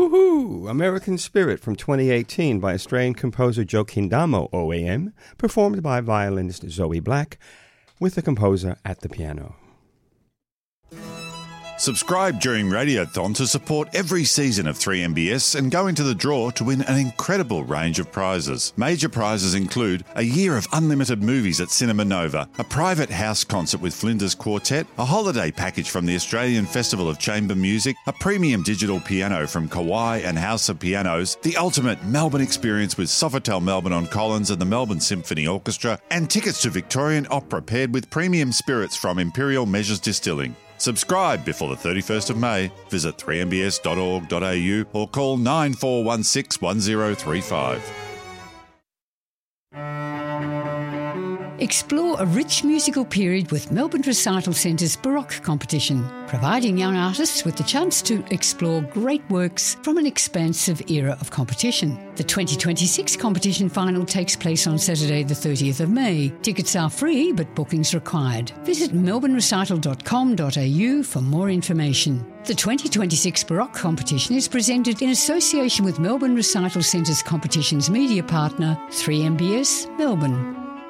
Woohoo! American Spirit from 2018 by Australian composer Joaquin Damo, OAM, performed by violinist Zoe Black, with the composer at the piano. Subscribe during Radiothon to support every season of 3MBS and go into the draw to win an incredible range of prizes. Major prizes include a year of unlimited movies at Cinema Nova, a private house concert with Flinders Quartet, a holiday package from the Australian Festival of Chamber Music, a premium digital piano from Kawai and House of Pianos, the ultimate Melbourne experience with Sofitel Melbourne on Collins and the Melbourne Symphony Orchestra, and tickets to Victorian Opera paired with premium spirits from Imperial Measures Distilling. Subscribe before the 31st of May. Visit 3mbs.org.au or call 9416 1035. Explore a rich musical period with Melbourne Recital Centre's Baroque competition, providing young artists with the chance to explore great works from an expansive era of competition. The 2026 competition final takes place on Saturday the 30th of May. Tickets are free, but bookings required. Visit melbournerecital.com.au for more information. The 2026 Baroque competition is presented in association with Melbourne Recital Centre's competition's media partner, 3MBS Melbourne.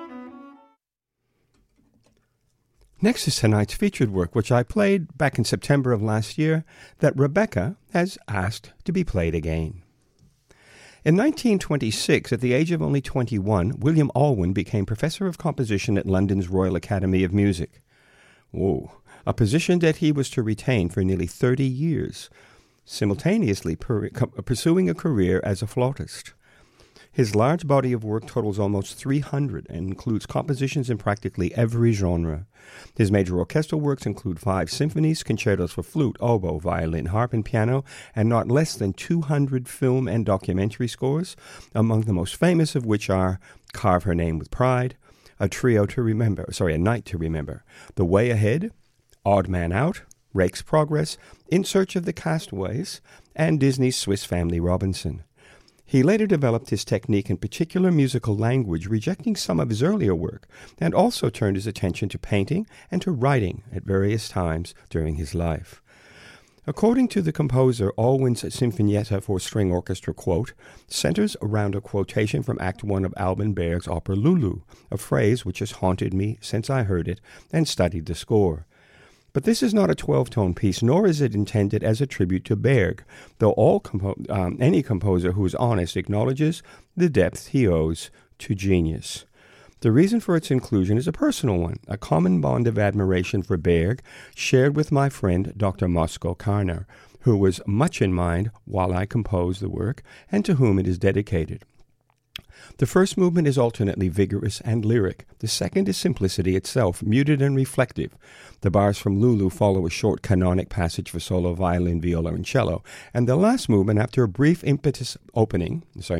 Next is tonight's featured work, which I played back in September of last year, that Rebecca has asked to be played again. In 1926, at the age of only 21, William Alwyn became Professor of Composition at London's Royal Academy of Music. Whoa, a position that he was to retain for nearly 30 years, simultaneously pursuing a career as a flautist. His large body of work totals almost 300 and includes compositions in practically every genre. His major orchestral works include 5 symphonies, concertos for flute, oboe, violin, harp, and piano, and not less than 200 film and documentary scores, among the most famous of which are Carve Her Name with Pride, A Night to Remember, The Way Ahead, Odd Man Out, Rake's Progress, In Search of the Castaways, and Disney's Swiss Family Robinson. He later developed his technique in particular musical language, rejecting some of his earlier work, and also turned his attention to painting and to writing at various times during his life. According to the composer, Alwyn's Sinfonietta for String Orchestra, quote, centers around a quotation from Act 1 of Alban Berg's opera Lulu, a phrase which has haunted me since I heard it and studied the score. But this is not a 12-tone piece, nor is it intended as a tribute to Berg, though any composer who is honest acknowledges the depth he owes to genius. The reason for its inclusion is a personal one, a common bond of admiration for Berg shared with my friend Dr. Moscow Karner, who was much in mind while I composed the work and to whom it is dedicated. The first movement is alternately vigorous and lyric. The second is simplicity itself, muted and reflective. The bars from Lulu follow a short canonic passage for solo violin, viola, and cello. And the last movement, after a brief impetuous opening,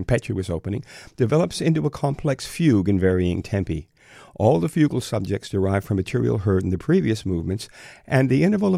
develops into a complex fugue in varying tempi. All the fugal subjects derive from material heard in the previous movements, and the interval of